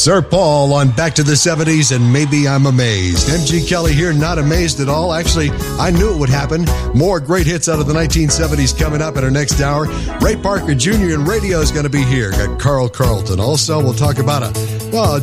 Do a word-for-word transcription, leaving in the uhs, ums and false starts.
Sir Paul on Back to the seventies and Maybe I'm Amazed. M G Kelly here, not amazed at all. Actually, I knew it would happen. More great hits out of the nineteen seventies coming up in our next hour. Ray Parker Junior and radio is going to be here. Got Carl Carlton. Also, we'll talk about a, well,